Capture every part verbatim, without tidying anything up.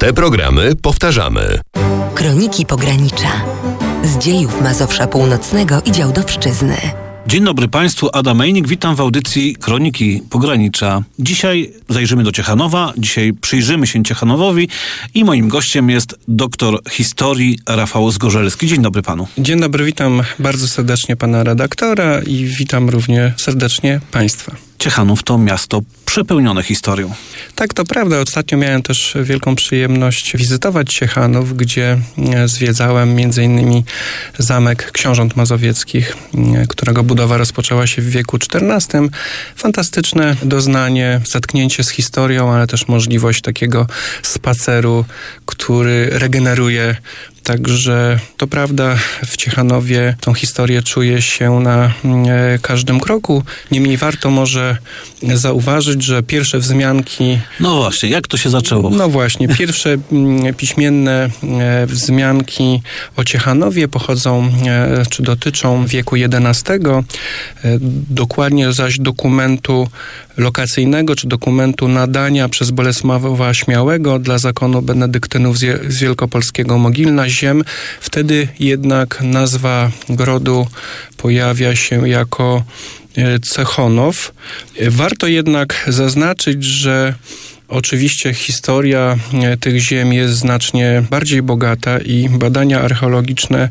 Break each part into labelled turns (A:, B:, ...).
A: Te programy powtarzamy.
B: Kroniki Pogranicza. Z dziejów Mazowsza Północnego i Działdowszczyzny.
C: Dzień dobry Państwu, Adam Mejnik, witam w audycji Kroniki Pogranicza. Dzisiaj zajrzymy do Ciechanowa, dzisiaj przyjrzymy się Ciechanowowi i moim gościem jest doktor historii Rafał Zgorzelski. Dzień dobry Panu.
D: Dzień dobry, witam bardzo serdecznie Pana redaktora i witam równie serdecznie Państwa.
C: Ciechanów to miasto przepełnione historią.
D: Tak, to prawda. Ostatnio miałem też wielką przyjemność wizytować Ciechanów, gdzie zwiedzałem między innymi zamek książąt mazowieckich, którego budowa rozpoczęła się w wieku czternastym. Fantastyczne doznanie, zetknięcie z historią, ale też możliwość takiego spaceru, który regeneruje. Także to prawda, w Ciechanowie tą historię czuje się na e, każdym kroku. Niemniej warto może zauważyć, że pierwsze wzmianki...
C: No właśnie, jak to się zaczęło?
D: No właśnie, pierwsze m, piśmienne e, wzmianki o Ciechanowie pochodzą, e, czy dotyczą wieku jedenastego. E, dokładnie zaś dokumentu lokacyjnego, czy dokumentu nadania przez Bolesława Śmiałego dla zakonu benedyktynów z, z Wielkopolskiego Mogilna ziem. Wtedy jednak nazwa grodu pojawia się jako Cechonow. Warto jednak zaznaczyć, że oczywiście historia tych ziem jest znacznie bardziej bogata i badania archeologiczne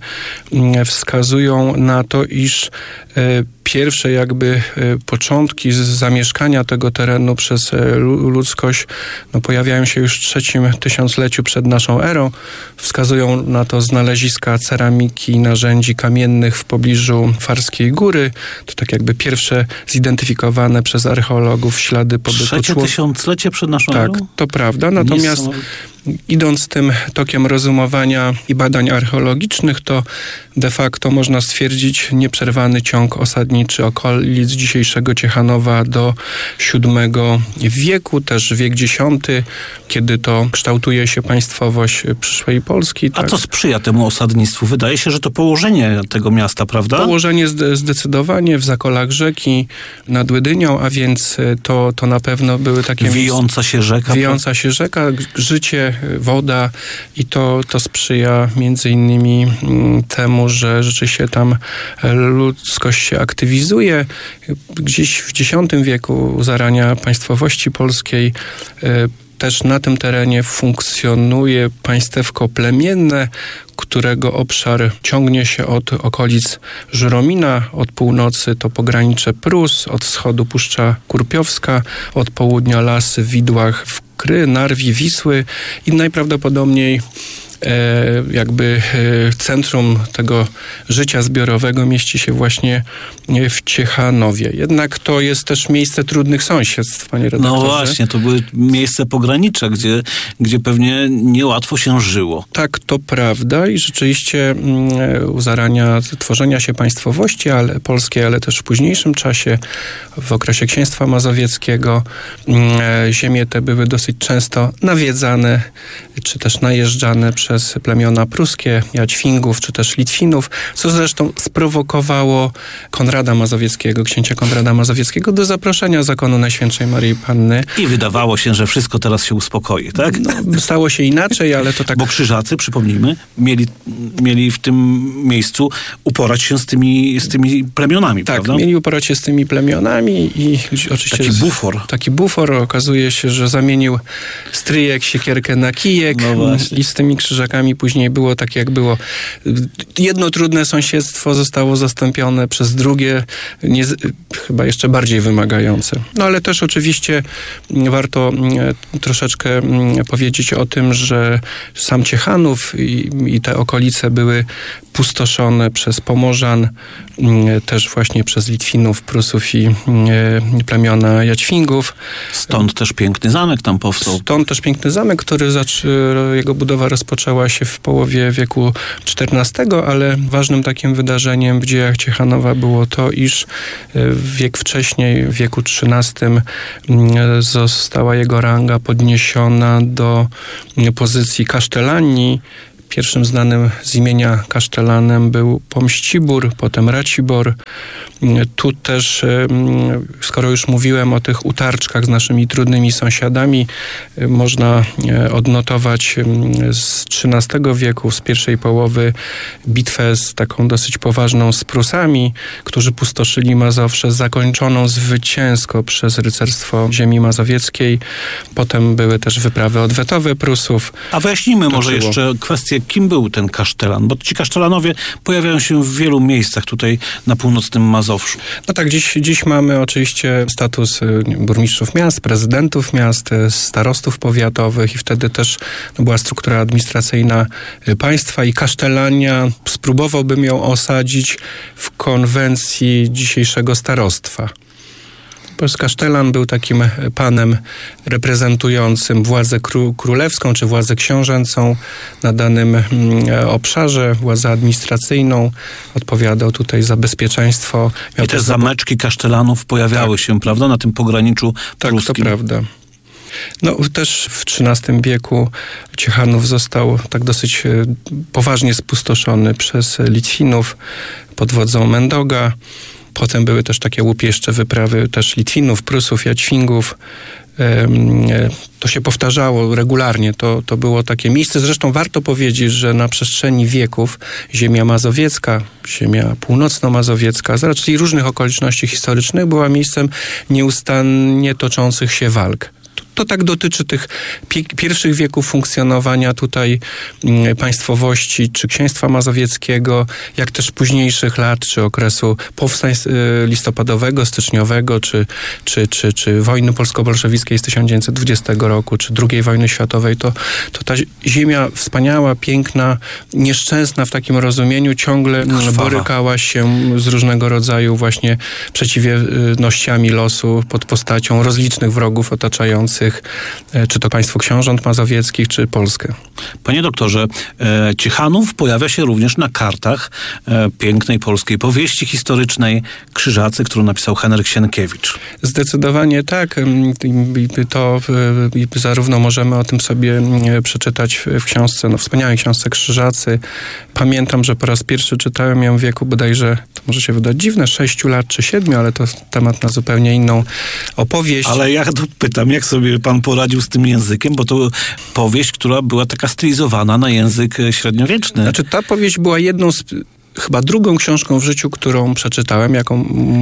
D: wskazują na to, iż pierwsze jakby początki zamieszkania tego terenu przez ludzkość no, pojawiają się już w trzecim tysiącleciu przed naszą erą. Wskazują na to znaleziska ceramiki, narzędzi kamiennych w pobliżu Farskiej Góry. To tak jakby pierwsze zidentyfikowane przez archeologów ślady pobytu człowieka.
C: Trzecie tysiąclecie przed naszą erą?
D: Tak, to prawda. Natomiast idąc tym tokiem rozumowania i badań archeologicznych, to de facto można stwierdzić nieprzerwany ciąg osadniczy okolic dzisiejszego Ciechanowa do siódmego wieku, też wiek dziesiąty, kiedy to kształtuje się państwowość przyszłej Polski.
C: A
D: tak.
C: co sprzyja temu osadnictwu? Wydaje się, że to położenie tego miasta, prawda?
D: Położenie zdecydowanie w zakolach rzeki nad Łydynią, a więc to, to na pewno były takie...
C: Wijąca się rzeka.
D: Wijąca się rzeka, życie, woda i to, to sprzyja między innymi temu, że rzeczywiście tam ludzkość się aktywizuje. Gdzieś w dziesiątym wieku zarania państwowości polskiej też na tym terenie funkcjonuje państewko plemienne, którego obszar ciągnie się od okolic Żuromina, od północy to pogranicze Prus, od wschodu Puszcza Kurpiowska, od południa lasy w Widłach, w Kry, Narwi, Wisły i najprawdopodobniej E, jakby e, centrum tego życia zbiorowego mieści się właśnie w Ciechanowie. Jednak to jest też miejsce trudnych sąsiedztw, panie redaktorze.
C: No właśnie, to były miejsce pogranicze, gdzie, gdzie pewnie niełatwo się żyło.
D: Tak, to prawda i rzeczywiście mm, u zarania tworzenia się państwowości ale, polskiej, ale też w późniejszym czasie, w okresie Księstwa Mazowieckiego, mm, ziemie te były dosyć często nawiedzane, czy też najeżdżane przez przez plemiona pruskie, Jadźwingów, czy też Litwinów, co zresztą sprowokowało Konrada Mazowieckiego, księcia Konrada Mazowieckiego do zaproszenia zakonu Najświętszej Maryi Panny.
C: I wydawało się, że wszystko teraz się uspokoi, tak?
D: No, stało się inaczej, ale to tak...
C: Bo Krzyżacy, przypomnijmy, mieli, mieli w tym miejscu uporać się z tymi, z tymi plemionami,
D: tak,
C: prawda?
D: Tak, mieli uporać się z tymi plemionami i oczywiście...
C: Taki bufor.
D: Taki bufor. Okazuje się, że zamienił stryjek, siekierkę na kijek
C: no
D: i z tymi krzyżakami później było tak, jak było. Jedno trudne sąsiedztwo zostało zastąpione przez drugie, nie, chyba jeszcze bardziej wymagające. No ale też oczywiście warto troszeczkę powiedzieć o tym, że sam Ciechanów i, i te okolice były pustoszone przez Pomorzan, też właśnie przez Litwinów, Prusów i plemiona Jadźwingów.
C: Stąd też piękny zamek tam powstał.
D: Stąd też piękny zamek, który zac- jego budowa rozpoczęła się w połowie wieku czternastego, ale ważnym takim wydarzeniem w dziejach Ciechanowa było to, iż wiek wcześniej, w wieku trzynastym została jego ranga podniesiona do pozycji kasztelanii. Pierwszym znanym z imienia kasztelanem był Pomścibór, potem Racibor. Tu też, skoro już mówiłem o tych utarczkach z naszymi trudnymi sąsiadami, można odnotować z trzynastego wieku, z pierwszej połowy, bitwę z taką dosyć poważną z Prusami, którzy pustoszyli Mazowsze, zakończoną zwycięsko przez rycerstwo ziemi mazowieckiej. Potem były też wyprawy odwetowe Prusów.
C: A wyjaśnijmy
D: Toczyło.
C: może jeszcze kwestię, kim był ten kasztelan, bo ci kasztelanowie pojawiają się w wielu miejscach tutaj na północnym Mazowszu.
D: No tak, dziś, dziś mamy oczywiście status burmistrzów miast, prezydentów miast, starostów powiatowych i wtedy też no, była struktura administracyjna państwa i kasztelania spróbowałbym ją osadzić w konwencji dzisiejszego starostwa. Kasztelan był takim panem reprezentującym władzę kró- królewską czy władzę książęcą na danym mm, obszarze, władzę administracyjną. Odpowiadał tutaj za bezpieczeństwo.
C: Miał I też zameczki kasztelanów pojawiały tak. się, prawda, na tym pograniczu pruskim.
D: Tak, to prawda. No też w trzynastym wieku Ciechanów został tak dosyć poważnie spustoszony przez Litwinów pod wodzą Mendoga. Potem były też takie łupieszcze wyprawy też Litwinów, Prusów, Jadźwingów. To się powtarzało regularnie. To, to było takie miejsce. Zresztą warto powiedzieć, że na przestrzeni wieków ziemia mazowiecka, ziemia północno-mazowiecka, z raczej różnych okoliczności historycznych była miejscem nieustannie toczących się walk. To tak dotyczy tych pie- pierwszych wieków funkcjonowania tutaj y, państwowości, czy księstwa mazowieckiego, jak też późniejszych lat, czy okresu powstań y, listopadowego, styczniowego, czy, czy, czy, czy wojny polsko-bolszewickiej z tysiąc dziewięćset dwudziestego roku, czy drugiej wojny światowej. To, to ta ziemia wspaniała, piękna, nieszczęsna w takim rozumieniu, ciągle Krwawa. borykała się z różnego rodzaju właśnie przeciwnościami losu pod postacią rozlicznych wrogów otaczających czy to państwo książąt mazowieckich, czy Polskę.
C: Panie doktorze, e, Ciechanów pojawia się również na kartach e, pięknej polskiej powieści historycznej Krzyżacy, którą napisał Henryk Sienkiewicz.
D: Zdecydowanie tak. To zarówno możemy o tym sobie przeczytać w książce, no wspaniałej książce Krzyżacy. Pamiętam, że po raz pierwszy czytałem ją w wieku bodajże, to może się wydać dziwne, sześciu lat czy siedmiu, ale to temat na zupełnie inną opowieść.
C: Ale ja to pytam, jak sobie pan poradził z tym językiem, bo to powieść, która była taka stylizowana na język średniowieczny.
D: Znaczy ta powieść była jedną z chyba drugą książką w życiu, którą przeczytałem jako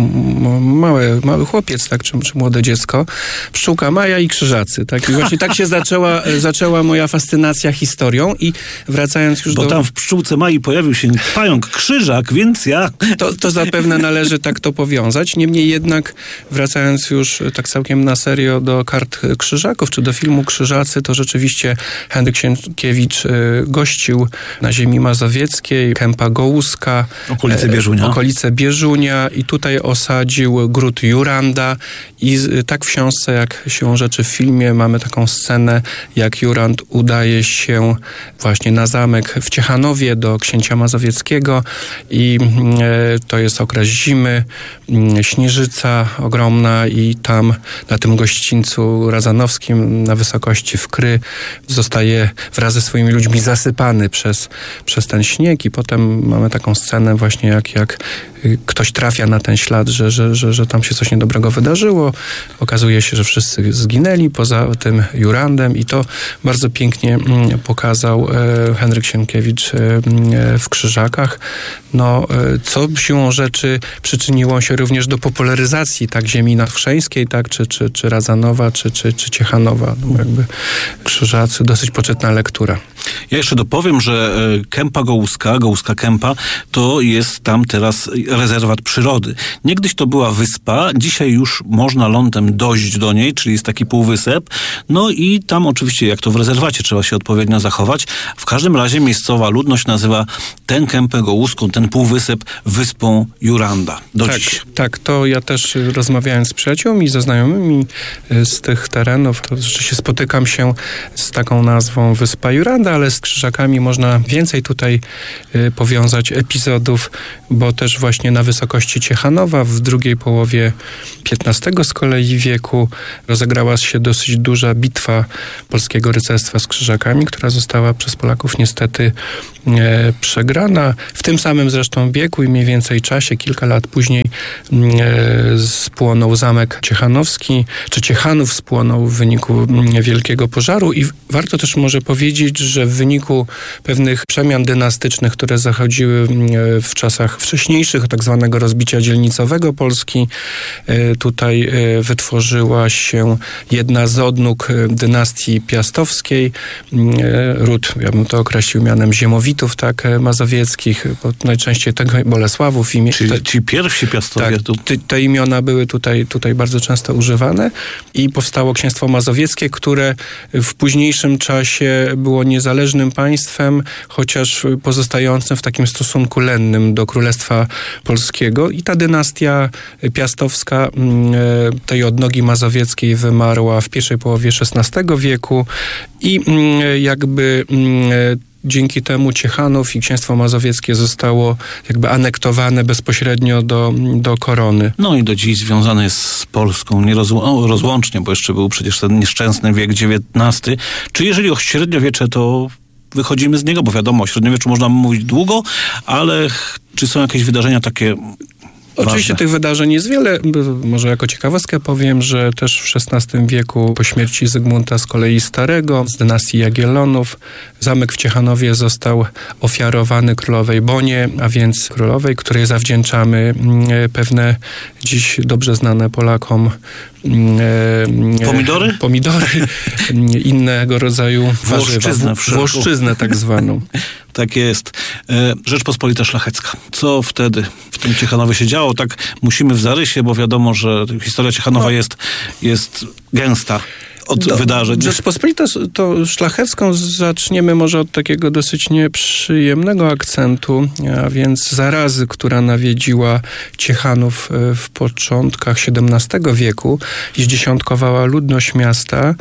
D: mały, mały chłopiec, tak, czy, czy młode dziecko. Pszczółka Maja i Krzyżacy. Tak? I właśnie tak się zaczęła, zaczęła moja fascynacja historią i wracając już
C: Bo
D: do...
C: Bo tam w Pszczółce Mai pojawił się pająk Krzyżak, więc ja...
D: To, to zapewne należy tak to powiązać. Niemniej jednak wracając już tak całkiem na serio do kart Krzyżaków, czy do filmu Krzyżacy, to rzeczywiście Henryk Sienkiewicz gościł na ziemi mazowieckiej, Kępa Gołuska,
C: Okolice Bieżunia.
D: Okolice Bieżunia i tutaj osadził gród Juranda i tak w książce, jak siłą rzeczy w filmie mamy taką scenę, jak Jurand udaje się właśnie na zamek w Ciechanowie do księcia mazowieckiego i e, to jest okres zimy, e, śnieżyca ogromna i tam na tym gościńcu razanowskim na wysokości Wkry zostaje wraz ze swoimi ludźmi zasypany przez, przez ten śnieg i potem mamy taką scenę właśnie jak, jak ktoś trafia na ten ślad, że, że, że, że tam się coś niedobrego wydarzyło. Okazuje się, że wszyscy zginęli poza tym Jurandem i to bardzo pięknie mm, pokazał e, Henryk Sienkiewicz e, w Krzyżakach. No, e, co siłą rzeczy przyczyniło się również do popularyzacji tak ziemi nadchrzeńskiej, tak, czy, czy, czy Radzanowa, czy, czy, czy Ciechanowa. No, jakby Krzyżacy, dosyć poczytna lektura.
C: Ja jeszcze dopowiem, że Kępa Gołuska, Gołuska Kępa, to jest tam teraz rezerwat przyrody. Niegdyś to była wyspa, dzisiaj już można lądem dojść do niej, czyli jest taki półwysep. No i tam oczywiście, jak to w rezerwacie, trzeba się odpowiednio zachować. W każdym razie miejscowa ludność nazywa tę Kępę Gołuską, ten półwysep wyspą Juranda. Do
D: tak,
C: dziś.
D: Tak, to ja też rozmawiałem z przyjaciółmi, ze znajomymi z tych terenów, to rzeczywiście spotykam się z taką nazwą Wyspa Juranda, ale ale z Krzyżakami można więcej tutaj y, powiązać epizodów, bo też właśnie na wysokości Ciechanowa w drugiej połowie piętnastego z kolei wieku rozegrała się dosyć duża bitwa polskiego rycerstwa z Krzyżakami, która została przez Polaków niestety e, przegrana. W tym samym zresztą wieku i mniej więcej czasie, kilka lat później e, spłonął zamek ciechanowski, czy Ciechanów spłonął w wyniku wielkiego pożaru i warto też może powiedzieć, że w wyniku pewnych przemian dynastycznych, które zachodziły w czasach wcześniejszych, tak zwanego rozbicia dzielnicowego Polski, e, tutaj e, wytworzyła się jedna z odnóg dynastii piastowskiej, ród, ja bym to określił mianem Ziemowitów, tak, mazowieckich, bo najczęściej tego Bolesławów. Imię,
C: czyli
D: te,
C: ci pierwsi piastowie.
D: Tak,
C: tu.
D: te, te imiona były tutaj, tutaj bardzo często używane i powstało Księstwo Mazowieckie, które w późniejszym czasie było niezależnym państwem, chociaż pozostającym w takim stosunku lennym do Królestwa Polskiego i ta dynastia piastowska tej odnogi mazowieckiej wymarła w pierwszej połowie szesnastego wieku i jakby dzięki temu Ciechanów i Księstwo Mazowieckie zostało jakby anektowane bezpośrednio do, do korony.
C: No i do dziś związane jest z Polską nierozłącznie, bo jeszcze był przecież ten nieszczęsny wiek dziewiętnasty. Czy jeżeli o średniowiecze, to wychodzimy z niego, bo wiadomo, o średniowieczu można mówić długo, ale czy są jakieś wydarzenia takie
D: Oczywiście
C: ważne?
D: Tych wydarzeń jest wiele. Może jako ciekawostkę powiem, że też w szesnastym wieku po śmierci Zygmunta z kolei Starego z dynastii Jagiellonów zamek w Ciechanowie został ofiarowany królowej Bonie, a więc królowej, której zawdzięczamy pewne dziś dobrze znane Polakom
C: Pomidory?
D: Pomidory, innego rodzaju
C: Włoszczyznę,
D: warzywa. Włoszczyznę tak zwaną.
C: Tak jest. Rzeczpospolita Szlachecka. Co wtedy w tym Ciechanowie się działo? Tak musimy w zarysie, bo wiadomo, że historia Ciechanowa no. jest, jest gęsta od
D: Do,
C: wydarzeń.
D: Rzeczpospolita to szlachecką zaczniemy może od takiego dosyć nieprzyjemnego akcentu, a więc zarazy, która nawiedziła Ciechanów w początkach siedemnastego wieku i zdziesiątkowała ludność miasta.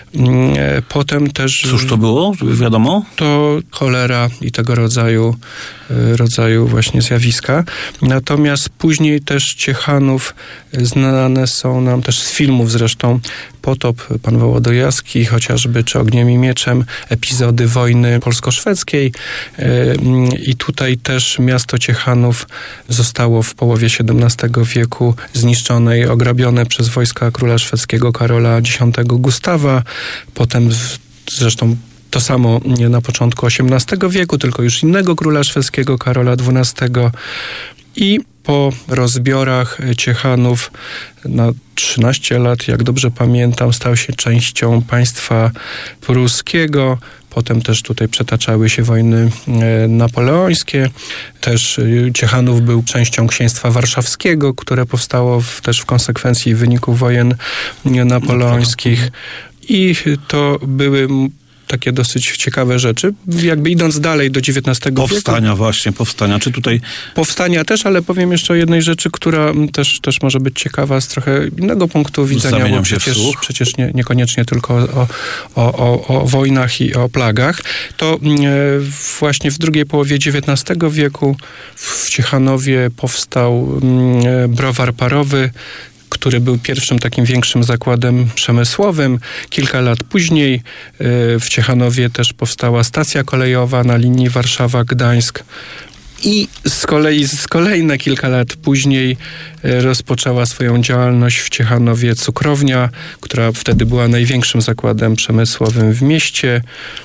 D: Potem też...
C: Cóż to było? Wiadomo?
D: To cholera i tego rodzaju, rodzaju właśnie zjawiska. Natomiast później też Ciechanów znane są nam też z filmów zresztą Potop, Pan Wołodyjowski chociażby, czy Ogniem i Mieczem, epizody wojny polsko-szwedzkiej i tutaj też miasto Ciechanów zostało w połowie siedemnastego wieku zniszczone i ograbione przez wojska króla szwedzkiego Karola X Gustawa. Potem zresztą to samo na początku osiemnastego wieku, tylko już innego króla szwedzkiego Karola dwunastego. I po rozbiorach Ciechanów na trzynaście lat, jak dobrze pamiętam, stał się częścią państwa pruskiego. Potem też tutaj przetaczały się wojny napoleońskie. Też Ciechanów był częścią Księstwa Warszawskiego, które powstało w, też w konsekwencji wyniku wojen napoleońskich. I to były takie dosyć ciekawe rzeczy. Jakby idąc dalej do dziewiętnastego wieku.
C: Powstania właśnie, powstania. Czy tutaj...
D: Powstania też, ale powiem jeszcze o jednej rzeczy, która też, też może być ciekawa z trochę innego punktu widzenia,
C: Zamieniam
D: bo
C: się
D: przecież,
C: w słuch.
D: przecież nie, niekoniecznie tylko o, o, o, o wojnach i o plagach. To e, właśnie w drugiej połowie dziewiętnastego wieku w Ciechanowie powstał e, browar parowy, który był pierwszym takim większym zakładem przemysłowym. Kilka lat później w Ciechanowie też powstała stacja kolejowa na linii Warszawa-Gdańsk. I z kolei z kolejne kilka lat później rozpoczęła swoją działalność w Ciechanowie cukrownia, która wtedy była największym zakładem przemysłowym w mieście.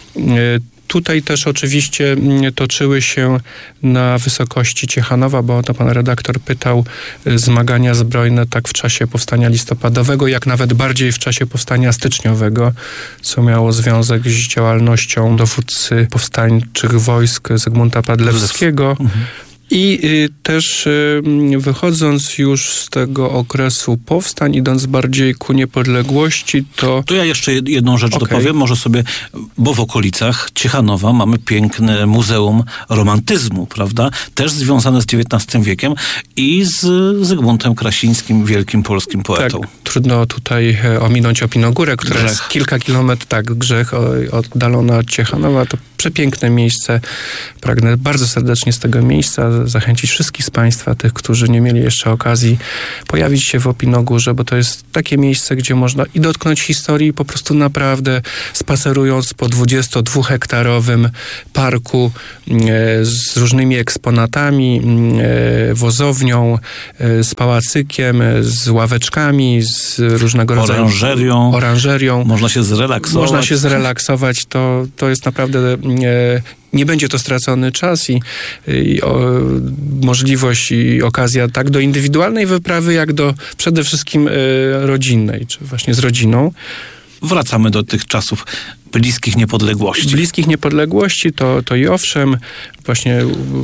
D: Tutaj też oczywiście toczyły się na wysokości Ciechanowa, bo o to pan redaktor pytał, zmagania zbrojne tak w czasie powstania listopadowego, jak nawet bardziej w czasie powstania styczniowego, co miało związek z działalnością dowódcy powstańczych wojsk Zygmunta Padlewskiego. Mhm. I y, też y, wychodząc już z tego okresu powstań, idąc bardziej ku niepodległości, to...
C: To ja jeszcze jedną rzecz okay. dopowiem, może sobie, bo w okolicach Ciechanowa mamy piękne Muzeum Romantyzmu, prawda? Też związane z dziewiętnastym wiekiem i z Zygmuntem Krasińskim, wielkim polskim poetą.
D: Tak. trudno tutaj ominąć Opinogórę, która
C: Grzech.
D: jest kilka kilometrów, tak, Grzech, oddalona od Ciechanowa. To przepiękne miejsce. Pragnę bardzo serdecznie z tego miejsca zachęcić wszystkich z Państwa, tych, którzy nie mieli jeszcze okazji pojawić się w Opinogórze, bo to jest takie miejsce, gdzie można i dotknąć historii, po prostu naprawdę spacerując po dwudziestodwuhektarowym parku e, z różnymi eksponatami, e, wozownią, e, z pałacykiem, e, z ławeczkami, z różnego rodzaju
C: Oranżerią.
D: oranżerią.
C: Można się zrelaksować.
D: Można się zrelaksować. To, to jest naprawdę... E, nie będzie to stracony czas i, i o, możliwość i okazja tak do indywidualnej wyprawy, jak do przede wszystkim e, rodzinnej, czy właśnie z rodziną.
C: Wracamy do tych czasów bliskich niepodległości.
D: Bliskich niepodległości to, to i owszem, właśnie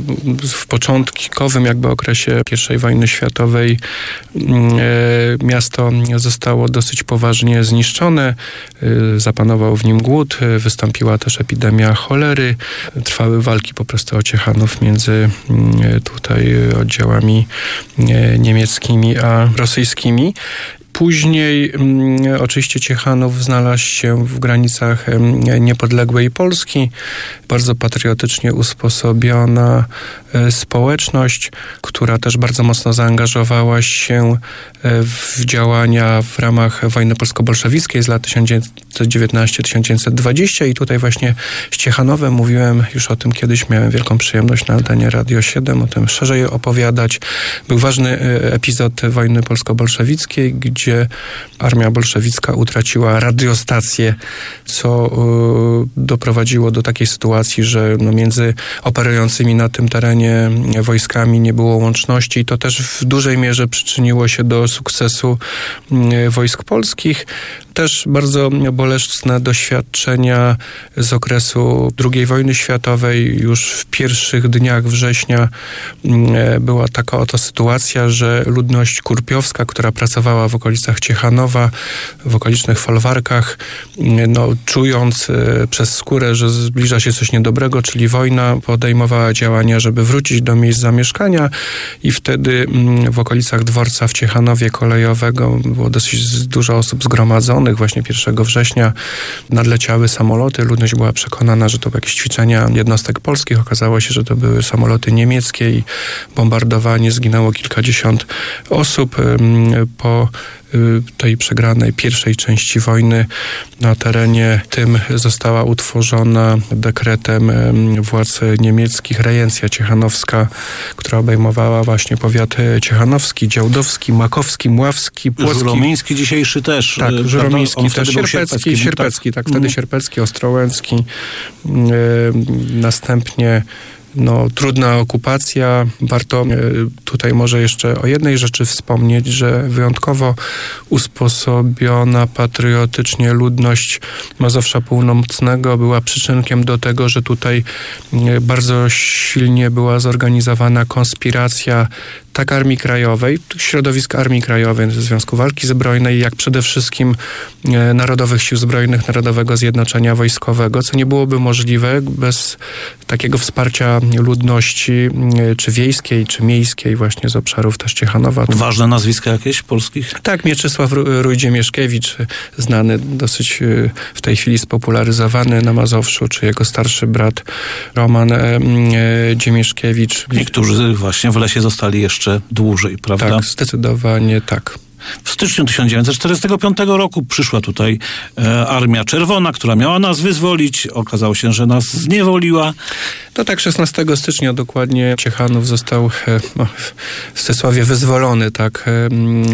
D: w początkowym jakby okresie pierwszej wojny światowej e, miasto zostało dosyć poważnie zniszczone. E, zapanował w nim głód, e, wystąpiła też epidemia cholery. Trwały walki po prostu o Ciechanów między e, tutaj oddziałami e, niemieckimi a rosyjskimi. Później mm, oczywiście Ciechanów znalazł się w granicach mm, niepodległej Polski. Bardzo patriotycznie usposobiona e, społeczność, która też bardzo mocno zaangażowała się e, w działania w ramach wojny polsko-bolszewickiej z lat tysiąc dziewięćset dziewiętnasty do tysiąc dziewięćset dwudziestego i tutaj właśnie z Ciechanowem mówiłem już o tym kiedyś, miałem wielką przyjemność na antenie Radio siedem o tym szerzej opowiadać. Był ważny e, epizod wojny polsko-bolszewickiej, gdzie gdzie armia bolszewicka utraciła radiostację, co y, doprowadziło do takiej sytuacji, że no, między operującymi na tym terenie wojskami nie było łączności i to też w dużej mierze przyczyniło się do sukcesu y, wojsk polskich. Też bardzo bolesne doświadczenia z okresu drugiej wojny światowej. Już w pierwszych dniach września była taka oto sytuacja, że ludność kurpiowska, która pracowała w okolicach Ciechanowa, w okolicznych folwarkach, no, czując przez skórę, że zbliża się coś niedobrego, czyli wojna, podejmowała działania, żeby wrócić do miejsc zamieszkania i wtedy w okolicach dworca w Ciechanowie kolejowego było dosyć dużo osób zgromadzonych. Właśnie pierwszego września nadleciały samoloty. Ludność była przekonana, że to były jakieś ćwiczenia jednostek polskich. Okazało się, że to były samoloty niemieckie i bombardowanie. Zginęło kilkadziesiąt osób. Po tej przegranej pierwszej części wojny na terenie tym została utworzona dekretem władz niemieckich rejencja ciechanowska, która obejmowała właśnie powiat ciechanowski, działdowski, makowski, mławski, płocki.
C: Żuromiński dzisiejszy też.
D: Tak, Żuromiński też,
C: sierpecki,
D: sierpecki, sierpecki, tak, tak wtedy
C: mm.
D: sierpecki, ostrołęcki. Yy, następnie no, trudna okupacja. Warto tutaj może jeszcze o jednej rzeczy wspomnieć, że wyjątkowo usposobiona patriotycznie ludność Mazowsza Północnego była przyczynkiem do tego, że tutaj bardzo silnie była zorganizowana konspiracja tak Armii Krajowej, środowisk Armii Krajowej w Związku Walki Zbrojnej, jak przede wszystkim e, Narodowych Sił Zbrojnych, Narodowego Zjednoczenia Wojskowego, co nie byłoby możliwe bez takiego wsparcia ludności e, czy wiejskiej, czy miejskiej właśnie z obszarów też Ciechanowa.
C: Ważne nazwiska jakieś polskich? Tak,
D: Mieczysław Rójdziemieszkiewicz, znany, dosyć e, w tej chwili spopularyzowany na Mazowszu, czy jego starszy brat Roman e, e, Dziemieszkiewicz.
C: Niektórzy właśnie w lesie zostali jeszcze dłużej, prawda?
D: Tak, zdecydowanie tak.
C: W styczniu tysiąc dziewięćset czterdziestego piątego roku przyszła tutaj e, Armia Czerwona, która miała nas wyzwolić. Okazało się, że nas zniewoliła.
D: No tak, szesnastego stycznia dokładnie Ciechanów został e, no, w Zdzisławie wyzwolony, tak. E, e,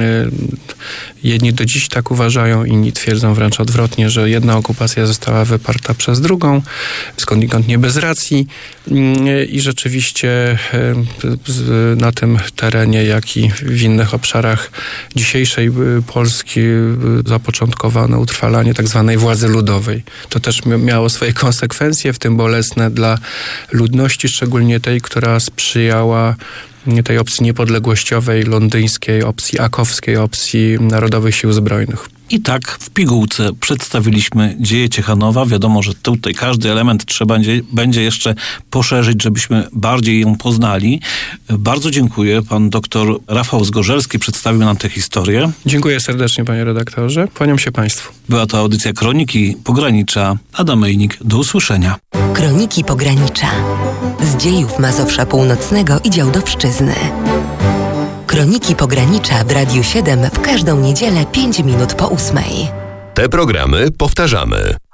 D: jedni do dziś tak uważają, inni twierdzą wręcz odwrotnie, że jedna okupacja została wyparta przez drugą, skądinąd nie bez racji. E, I rzeczywiście e, z, na tym terenie, jak i w innych obszarach dzisiejszej Polski zapoczątkowano utrwalanie tak zwanej władzy ludowej. To też miało swoje konsekwencje, w tym bolesne dla ludności, szczególnie tej, która sprzyjała tej opcji niepodległościowej, londyńskiej, opcji akowskiej, opcji Narodowych Sił Zbrojnych.
C: I tak w pigułce przedstawiliśmy dzieje Ciechanowa. Wiadomo, że tutaj każdy element trzeba będzie, będzie jeszcze poszerzyć, żebyśmy bardziej ją poznali. Bardzo dziękuję. Pan doktor Rafał Zgorzelski przedstawił nam tę historię.
D: Dziękuję serdecznie, panie redaktorze. Kłaniam się państwu.
C: Była to audycja Kroniki Pogranicza. Adam Mejnik, do usłyszenia.
B: Kroniki Pogranicza. Z dziejów Mazowsza Północnego i Działdowszczyzny. Kroniki Pogranicza w Radiu siedem w każdą niedzielę pięć minut po ósmej.
A: Te programy powtarzamy.